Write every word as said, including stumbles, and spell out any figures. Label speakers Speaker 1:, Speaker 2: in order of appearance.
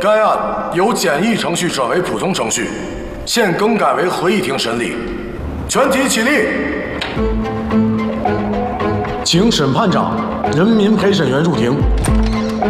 Speaker 1: 该案由简易程序转为普通程序，现更改为合议庭审理。全体起立。请审判长、人民陪审员入庭。